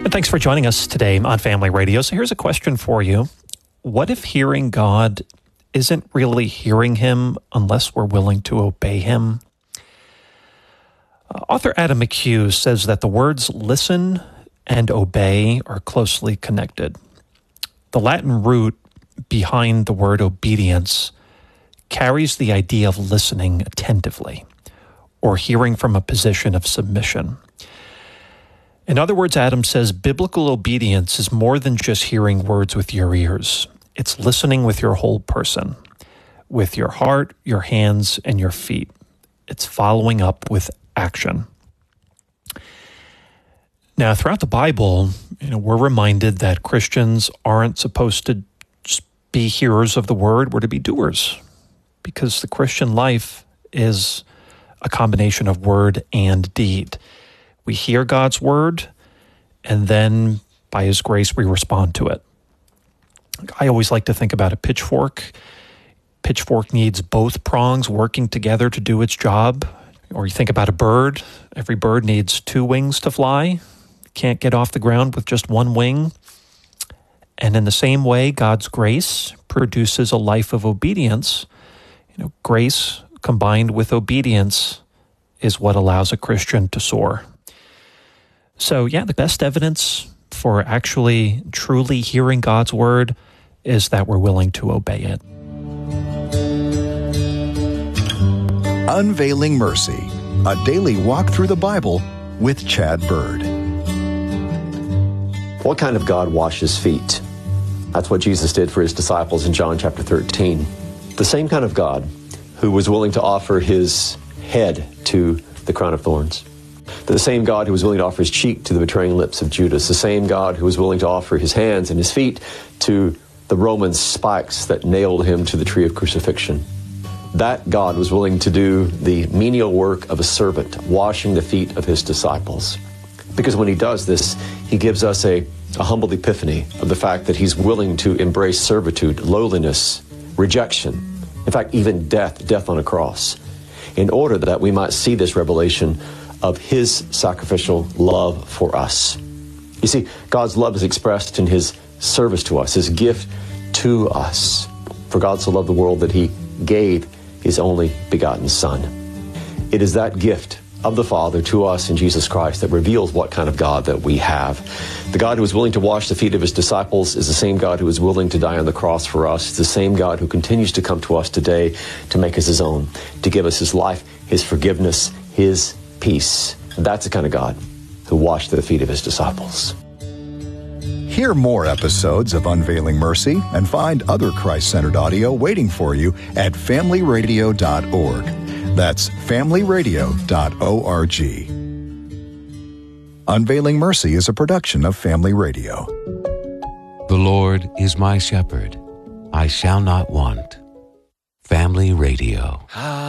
And thanks for joining us today on Family Radio. So here's a question for you. What if hearing God isn't really hearing Him unless we're willing to obey Him? Author Adam McHugh says that the words listen and obey are closely connected. The Latin root behind the word obedience carries the idea of listening attentively or hearing from a position of submission. In other words, Adam says biblical obedience is more than just hearing words with your ears. It's listening with your whole person, with your heart, your hands, and your feet. It's following up with action. Now, throughout the Bible, we're reminded that Christians aren't supposed to just be hearers of the word, we're to be doers, because the Christian life is a combination of word and deed. We hear God's word, and then by His grace, we respond to it. I always like to think about a pitchfork. Pitchfork needs both prongs working together to do its job. Or you think about a bird. Every bird needs two wings to fly. Can't get off the ground with just one wing. And in the same way, God's grace produces a life of obedience. Grace combined with obedience is what allows a Christian to soar. So, the best evidence for actually truly hearing God's word is that we're willing to obey it. Unveiling Mercy, a daily walk through the Bible with Chad Bird. What kind of God washes feet? That's what Jesus did for His disciples in John chapter 13. The same kind of God who was willing to offer His head to the crown of thorns. The same God who was willing to offer His cheek to the betraying lips of Judas. The same God who was willing to offer His hands and His feet to the Roman spikes that nailed Him to the tree of crucifixion. That God was willing to do the menial work of a servant, washing the feet of His disciples. Because when He does this, He gives us a humble epiphany of the fact that He's willing to embrace servitude, lowliness, rejection, in fact, even death on a cross, in order that we might see this revelation of His sacrificial love for us. You see, God's love is expressed in His service to us, His gift to us. For God so loved the world that He gave His only begotten Son. It is that gift of the Father to us in Jesus Christ that reveals what kind of God that we have. The God who is willing to wash the feet of His disciples is the same God who is willing to die on the cross for us. It's the same God who continues to come to us today to make us His own, to give us His life, His forgiveness, His peace. That's the kind of God who washed the feet of His disciples. Hear more episodes of Unveiling Mercy and find other Christ-centered audio waiting for you at familyradio.org. That's familyradio.org. Unveiling Mercy is a production of Family Radio. The Lord is my shepherd. I shall not want. Family Radio.